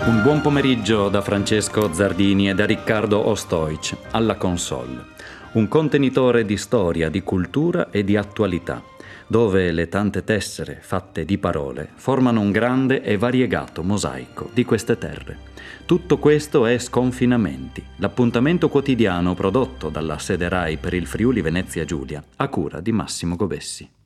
Un buon pomeriggio da Francesco Zardini e da Riccardo Ostoic alla console. Un contenitore di storia, di cultura e di attualità, dove le tante tessere fatte di parole formano un grande e variegato mosaico di queste terre. Tutto questo è Sconfinamenti, l'appuntamento quotidiano prodotto dalla sede RAI per il Friuli Venezia Giulia, a cura di Massimo Gobessi.